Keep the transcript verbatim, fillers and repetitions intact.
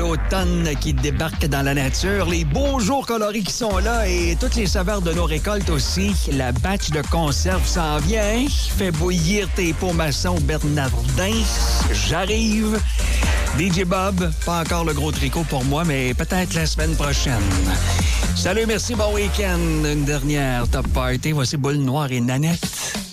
l'automne qui débarque dans la nature, les beaux jours colorés qui sont là et toutes les saveurs de nos récoltes aussi. La batch de conserve s'en vient. Fais bouillir tes pots maçons Bernardin. J'arrive. D J Bob, pas encore le gros tricot pour moi, mais peut-être la semaine prochaine. Salut, merci, bon week-end. Une dernière top party. Voici Boule Noire et Nanette.